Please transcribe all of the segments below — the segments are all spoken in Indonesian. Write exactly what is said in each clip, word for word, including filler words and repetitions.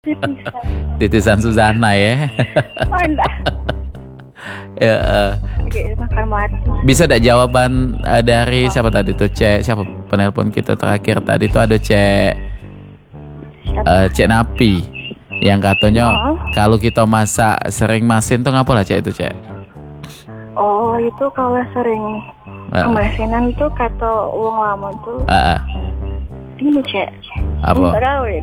Titisan. Titisan Suzana ya. Oh enggak. Ya, eh. Oke, makan mati. Bisa ada jawaban eh, dari siapa tadi tuh Cek? Siapa penelpon kita terakhir tadi tuh ada Cek Siapa? eh, Cek Napi yang katanya Oh. kalau kita masak sering masin tuh ngapa lah Cek itu Cek? Oh, itu kalau sering Eh, kemasinan tuh kata uang lama tuh eh, eh. ini cek. Apa? Nggak kawin.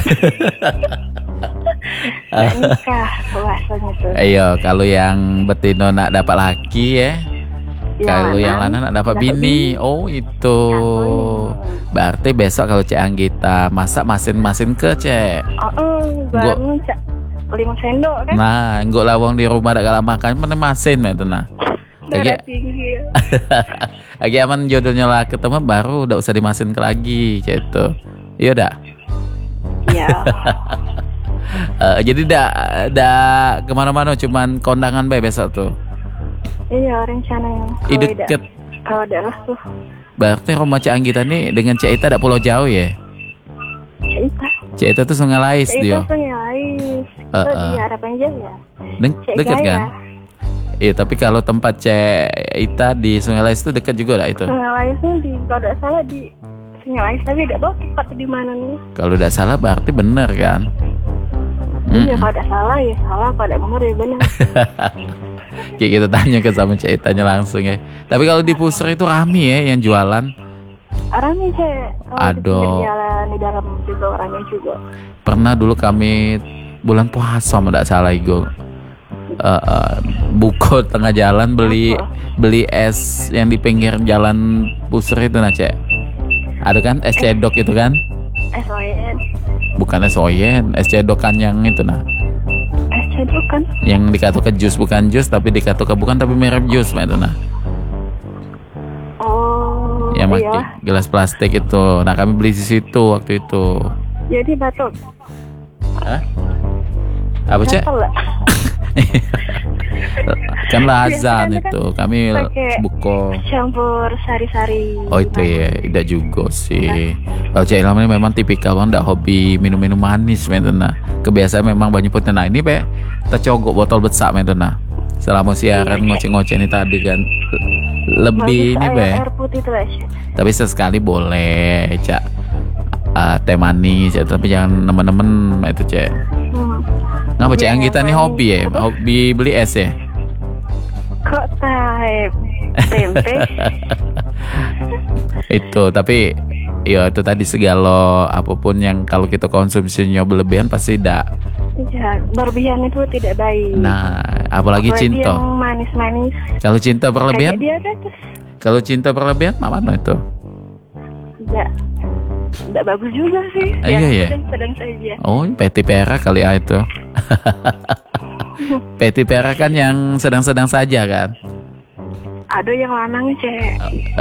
Nggak nikah bahasanya tuh. Ayo, kalau yang betino nak dapat laki ya, kalau yang lana nak dapat bini. Oh itu. Berarti besok kalau Cek Anggita masak masin-masin ke Cek. Oh, oh baru cek lima sendok kan? Nah, enggak lawang di rumah ada kalah makan, mana masin itu nah. Darah Lagi, tinggi. lagi aman jodohnya lah ketemu baru udah usah dimasin ke lagi Cek itu. Iya dah. Ya. Eh, jadi dah dah kemana-mana cuman kondangan bae besok tuh. Iya rencananya. Ih, Kalau deket. ada- Kalau ada restu, Berarti rumah Cek Anggita nih dengan Cek Ita ada pulau jauh ya? cerita. Cek Ita tuh Sungai Lais Itu dia. punya Ais. Eh, Itu eh. di Harapan Jaya. De- Cek dekat Jaya. kan? Iya, tapi kalau tempat Cek Ita di Sungai Lais itu dekat juga lah itu. Sungai Laisnya di kalau tidak salah di Sungai Lais tapi tidak tahu tepat di mana nih. Kalau udah salah berarti bener kan? Iya Mm-mm. kalau tidak salah ya salah, kalau tidak benar ya benar. Kayak kita tanya ke sama Cek Itanya langsung ya. Tapi kalau di Pusar itu rame ya yang jualan. Orangnya cek. Kalau di Aduh. pinggir jalan di dalam juga orangnya juga. Pernah dulu kami bulan puasa tidak salah Igo. Eh, eh, buko tengah jalan beli Apa? beli es yang di pinggir jalan Pusar itu nah Cek. Ada kan es cedok itu kan? S O N. Bukan es oyen, es cedok kan yang itu nah. S cendok kan? Yang dikatu ke jus bukan jus tapi dikatu ke bukan tapi merek jus mah itu nah. Oh Yang iya. pakai gelas plastik itu. Nah, kami beli di situ waktu itu. Jadi batuk. Hah? Apa Cek? Gatal lah. Kan lazan Biasanya itu. kan Kami pakai buko. Campur sari-sari. Oh itu ya, tidak juga sih. Kalau Cek Ilham ini memang tipikal orang tidak hobi minum-minum manis, men nah. Kebiasaan memang banyak putih. Nah ini be, kita cogok botol besar, men nah. Selama siaran ngoceh-ngoceh ini tadi kan lebih ini Bagus, be. air, air putih tuh Cek. Tapi sesekali boleh, Cak. Ah, teh manis, ya. Tapi jangan nemen-nemen itu Cek. Hmm. Ngapa Cek Iya, Anggita nih manis. hobi ya? Apa? Hobi beli es ya? Kok type tempe? Itu tapi ya itu tadi segala apapun yang kalau kita konsumsinya berlebihan pasti tidak. Ya, berlebihan itu tidak baik. Nah, apalagi Apalagi cinta. yang manis-manis. Kalau cinta Kayak berlebihan, dia kan terus kalau cinta berlebihan mana itu? tidak tidak bagus juga sih. Ah, iya, iya. Sedang saja. Oh, Peti Pera kali ya itu. Peti Pera kan yang sedang-sedang saja kan. Ada yang lanang cek.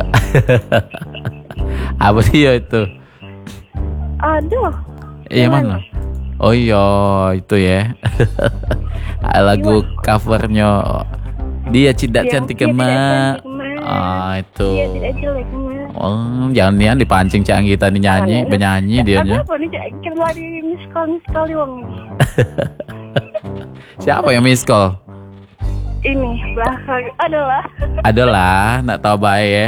Apa sih ya itu? Aduh. Iya mana? Oh iya itu ya. Lagu covernya dia tidak Yang cantik dia tidak emak. cantik, emak. Ah itu. Dia tidak jelek emak. Oh, jangan nian dipancing Cak Anggita nih nyanyi, Jangan. penyanyi dia nya. Ada apa nih cek? Kita lagi miss call miss call uang. Siapa yang miss call? Ini belakang adalah. Adalah, nak tahu baik ya.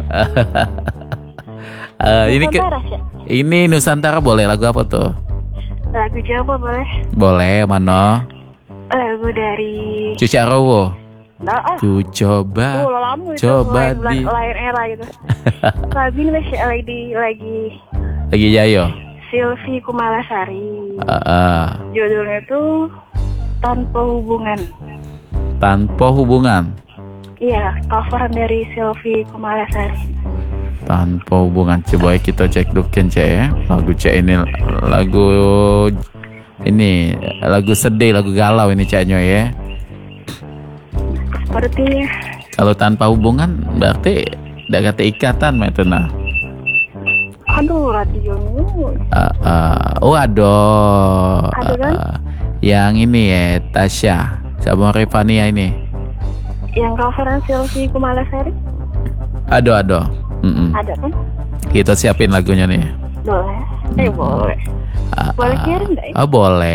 Eh, ini ke, Nusantara, Cek. ini Nusantara boleh lagu apa tuh? Lagu Jawa boleh. Boleh mana? Lagu dari. Cuci Arowo. Nah, ah. Ku coba. Oh, lama itu coba lain, di lain era gitu. Lagu ini masih lagi lagi lagi Jayo. Silvi Kumalasari. Heeh. Judulnya tuh Tanpa Hubungan. Tanpa hubungan. Iya, cover dari Silvi Kumalasari. Tanpa hubungan. Coba kita cek dulu kan Cek ya. Lagu Cek ini lagu ini lagu sedih, lagu galau ini Ceknya ya. Sepertinya Kalau tanpa hubungan berarti tidak kata ikatan itu nah. aduh radionya. Uh, uh, oh aduh. Ada kan? Uh, yang ini ya Tasya sama Revania ini. Yang coveran Silvi Kumalasari Aduh aduh. Mm-mm. ada kan? Kita siapin lagunya nih. Boleh. Eh boleh. Uh, Boleh uh, kirim nggak ya? Oh boleh.